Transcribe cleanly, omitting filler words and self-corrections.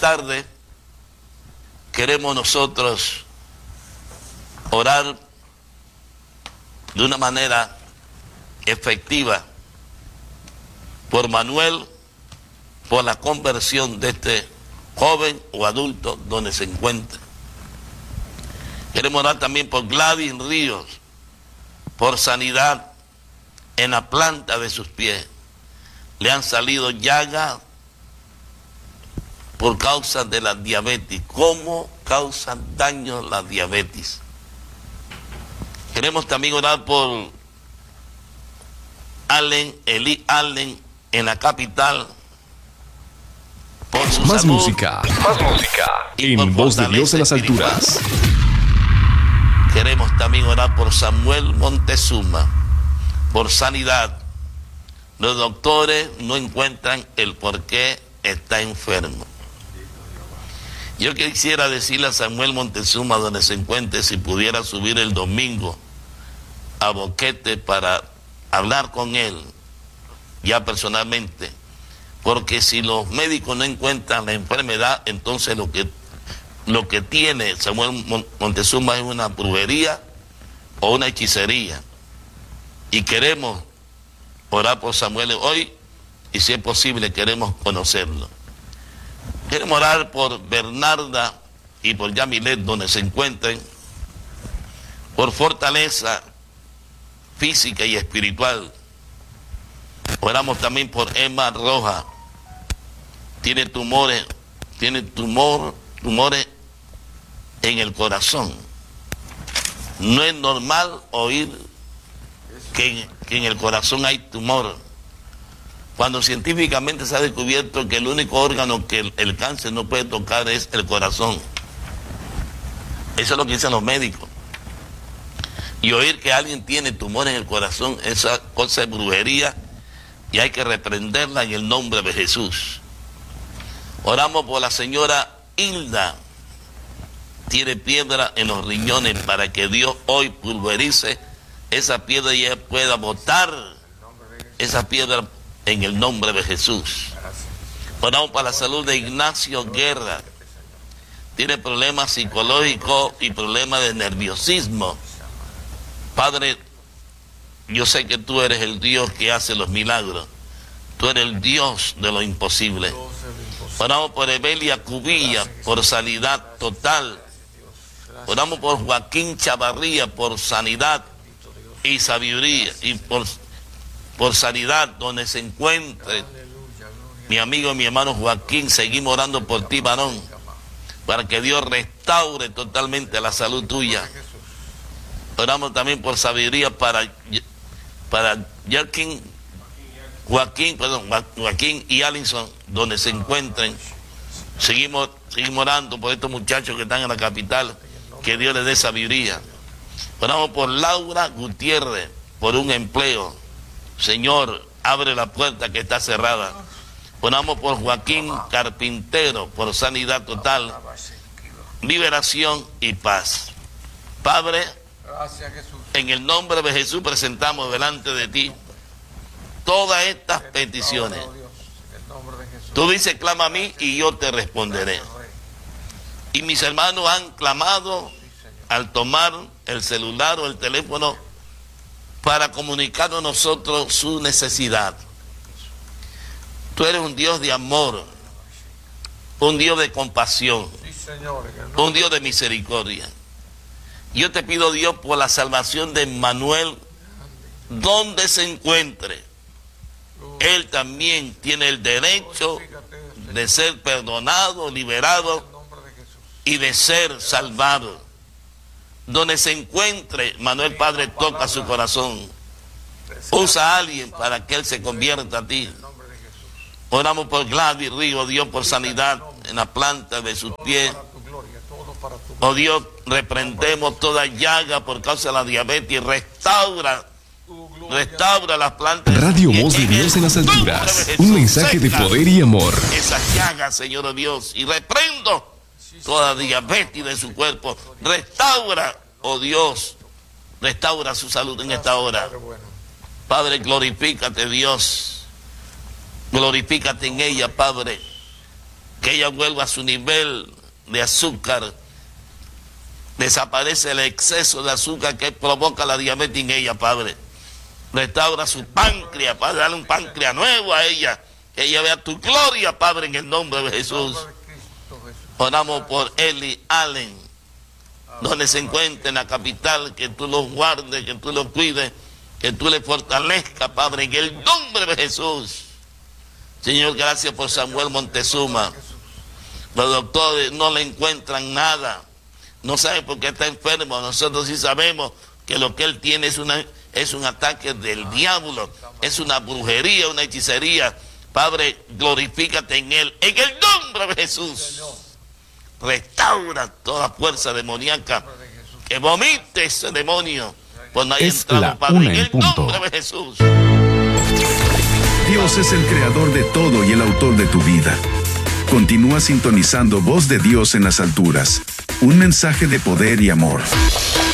tarde queremos nosotros orar de una manera efectiva por Manuel, por la conversión de este joven o adulto donde se encuentre. Queremos orar también por Gladys Ríos, por sanidad en la planta de sus pies. Le han salido llagas por causa de la diabetes. ¿Cómo causa daño la diabetes? Queremos también orar por Eli Allen en la capital. Por su más salud, música en Voz de Dios en las alturas. Queremos también orar por Samuel Montezuma, por sanidad. Los doctores no encuentran el por qué está enfermo. Yo quisiera decirle a Samuel Montezuma, donde se encuentre, si pudiera subir el domingo a Boquete para hablar con él, ya personalmente, porque si los médicos no encuentran la enfermedad, entonces lo que tiene Samuel Montezuma es una brujería o una hechicería. Y queremos orar por Samuel hoy, y si es posible queremos conocerlo. Queremos orar por Bernarda y por Yamilet, donde se encuentren, por fortaleza física y espiritual. Oramos también por Emma Roja. Tiene tumores en el corazón. No es normal oír que en el corazón hay tumor, cuando científicamente se ha descubierto que el único órgano que el cáncer no puede tocar es el corazón. Eso es lo que dicen los médicos. Y oír que alguien tiene tumor en el corazón, esa cosa es brujería, y hay que reprenderla en el nombre de Jesús. Oramos por la señora Hilda. Tiene piedra en los riñones, para que Dios hoy pulverice esa piedra y ella pueda botar esa piedra en el nombre de Jesús. Oramos para la salud de Ignacio Guerra. Tiene problemas psicológicos y problemas de nerviosismo. Padre, yo sé que tú eres el Dios que hace los milagros. Tú eres el Dios de lo imposible. Oramos por Evelia Cubilla, por sanidad total. Oramos por Joaquín Chavarría, por sanidad y sabiduría, y por sanidad donde se encuentre mi amigo y mi hermano Joaquín. Seguimos orando por ti, varón, para que Dios restaure totalmente la salud tuya. Oramos también por sabiduría para Joaquín y Alison, donde se encuentren. Seguimos orando por estos muchachos que están en la capital, que Dios les dé sabiduría. Oramos por Laura Gutiérrez, por un empleo. Señor, abre la puerta que está cerrada. Oramos por Joaquín Carpintero, por sanidad total, liberación y paz. Padre, en el nombre de Jesús presentamos delante de ti todas estas peticiones. Tú dices, clama a mí y yo te responderé. Y mis hermanos han clamado al tomar el celular o el teléfono para comunicarnos a nosotros su necesidad. Tú eres un Dios de amor, un Dios de compasión, un Dios de misericordia. Yo te pido, Dios, por la salvación de Manuel, donde se encuentre. Él también tiene el derecho de ser perdonado, liberado y de ser salvado. Donde se encuentre, Manuel, Padre, toca su corazón. Usa a alguien para que él se convierta a ti. Oramos por Gladys Río, Dios, por sanidad en la planta de sus pies. Oh Dios, reprendemos toda llaga por causa de la diabetes y restaura las plantas. Radio Voz de Dios en las alturas. Un mensaje de poder y amor. Esas llagas, Señor Dios, y reprendo toda diabetes de su cuerpo. Restaura, oh Dios, restaura su salud en esta hora. Padre, glorifícate, Dios. Glorifícate en ella, Padre. que ella vuelva a su nivel de azúcar. Desaparece el exceso de azúcar que provoca la diabetes en ella, Padre. Restaura su páncreas, Padre, dale un páncreas nuevo a ella. Que ella vea tu gloria, Padre, en el nombre de Jesús. Oramos por Eli Allen, donde se encuentre en la capital, que tú los guardes, que tú los cuides, que tú le fortalezcas, Padre, en el nombre de Jesús. Señor, gracias por Samuel Montezuma. Los doctores no le encuentran nada, no saben por qué está enfermo. Nosotros sí sabemos que lo que él tiene es un ataque del diablo, es una brujería, una hechicería. Padre, glorifícate en él, en el nombre de Jesús. Restaura toda fuerza demoníaca, que vomite ese demonio. Pues no hay entrado, Padre, en el nombre de Jesús. Dios es el creador de todo y el autor de tu vida. Continúa sintonizando Voz de Dios en las alturas. Un mensaje de poder y amor.